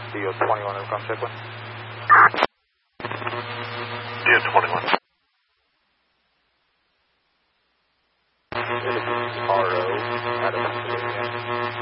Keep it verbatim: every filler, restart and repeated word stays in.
D O twenty-one, Overcome Chicklin. D O twenty-one. R O, Adam,